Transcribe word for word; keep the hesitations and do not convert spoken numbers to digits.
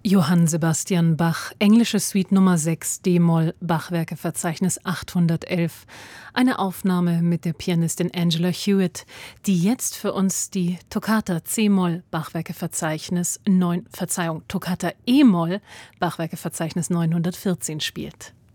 Johann Sebastian Bach, englische Suite Nummer sechs, D-Moll, Bachwerkeverzeichnis achthundertelf. Eine Aufnahme mit der Pianistin Angela Hewitt, die jetzt für uns die Toccata C-Moll, Bachwerkeverzeichnis neun, Verzeihung, Toccata E-Moll, Bachwerkeverzeichnis neunhundertvierzehn spielt.